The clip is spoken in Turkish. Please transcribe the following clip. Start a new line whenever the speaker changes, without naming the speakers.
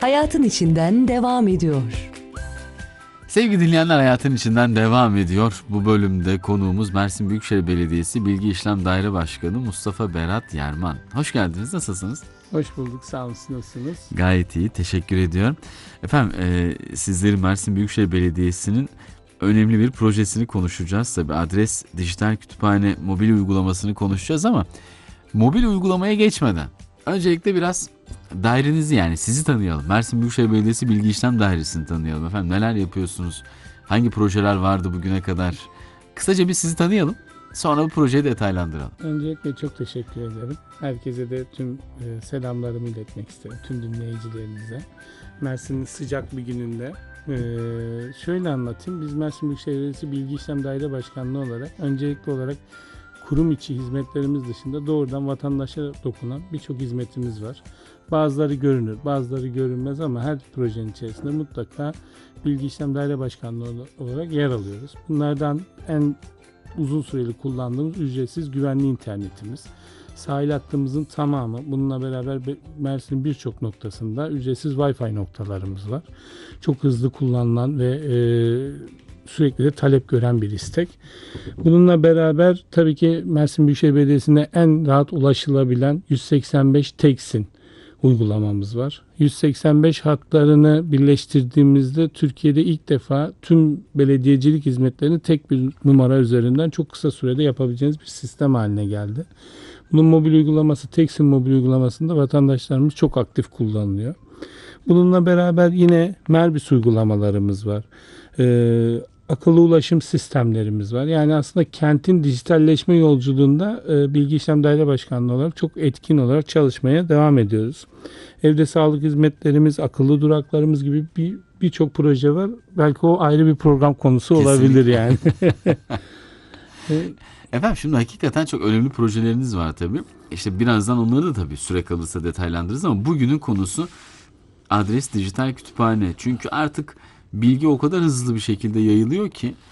hayatın içinden devam ediyor.
Sevgili dinleyenler, hayatın içinden devam ediyor. Bu bölümde konuğumuz Mersin Büyükşehir Belediyesi Bilgi İşlem Daire Başkanı Mustafa Berat Yerman. Hoş geldiniz, nasılsınız?
Hoş bulduk, sağ olun, nasılsınız?
Gayet iyi, teşekkür ediyorum. Efendim sizleri Mersin Büyükşehir Belediyesi'nin önemli bir projesini konuşacağız. Tabii Adres Dijital Kütüphane mobil uygulamasını konuşacağız ama mobil uygulamaya geçmeden öncelikle biraz dairenizi, yani sizi tanıyalım. Mersin Büyükşehir Belediyesi Bilgi İşlem Dairesi'ni tanıyalım. Efendim neler yapıyorsunuz? Hangi projeler vardı bugüne kadar? Kısaca bir sizi tanıyalım. Sonra bu projeyi detaylandıralım.
Öncelikle çok teşekkür ederim. Herkese de tüm selamlarımı iletmek isterim. Tüm dinleyicilerinize. Mersin'in sıcak bir gününde. Şöyle anlatayım. Biz Mersin Büyükşehir Belediyesi Bilgi İşlem Daire Başkanlığı olarak öncelikli olarak kurum içi hizmetlerimiz dışında doğrudan vatandaşa dokunan birçok hizmetimiz var. Bazıları görünür, bazıları görünmez ama her projenin içerisinde mutlaka Bilgi İşlem Daire Başkanlığı olarak yer alıyoruz. Bunlardan en uzun süreli kullandığımız ücretsiz güvenli internetimiz. Sahil hattımızın tamamı, bununla beraber Mersin'in birçok noktasında ücretsiz Wi-Fi noktalarımız var. Çok hızlı kullanılan ve sürekli de talep gören bir istek. Bununla beraber tabii ki Mersin Büyükşehir Belediyesi'ne en rahat ulaşılabilen 185 Teksin uygulamamız var. 185 hatlarını birleştirdiğimizde Türkiye'de ilk defa tüm belediyecilik hizmetlerini tek bir numara üzerinden çok kısa sürede yapabileceğiniz bir sistem haline geldi. Bunun mobil uygulaması, Teksin mobil uygulamasında vatandaşlarımız çok aktif kullanılıyor. Bununla beraber yine Merbis uygulamalarımız var. Akıllı ulaşım sistemlerimiz var. Yani aslında kentin dijitalleşme yolculuğunda Bilgi İşlem Daire Başkanlığı olarak çok etkin olarak çalışmaya devam ediyoruz. Evde sağlık hizmetlerimiz, akıllı duraklarımız gibi birçok proje var. Belki o ayrı bir program konusu olabilir yani.
Efendim şimdi hakikaten çok önemli projeleriniz var tabii. İşte birazdan onları da tabii süre kalırsa detaylandırırız ama bugünün konusu Adres Dijital Kütüphane. Çünkü artık bilgi o kadar hızlı bir şekilde yayılıyor ki